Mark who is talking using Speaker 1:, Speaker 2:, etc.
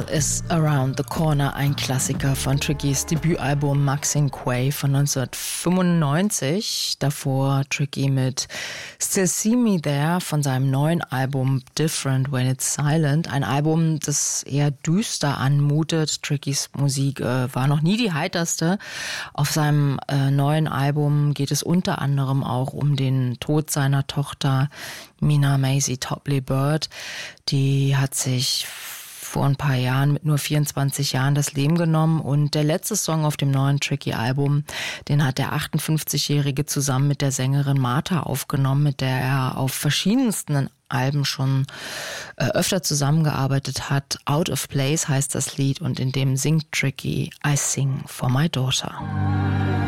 Speaker 1: is Around the Corner, ein Klassiker von Trickys Debütalbum Maxine Quay von 1995. Davor Tricky mit Still See Me There von seinem neuen Album Different When It's Silent. Ein Album, das eher düster anmutet. Trickys Musik war noch nie die heiterste. Auf seinem neuen Album geht es unter anderem auch um den Tod seiner Tochter Mina Maisie Topley Bird. Die hat sich vor ein paar Jahren mit nur 24 Jahren das Leben genommen, und der letzte Song auf dem neuen Tricky-Album, den hat der 58-Jährige zusammen mit der Sängerin Martha aufgenommen, mit der er auf verschiedensten Alben schon öfter zusammengearbeitet hat. Out of Place heißt das Lied, und in dem singt Tricky I Sing for My Daughter.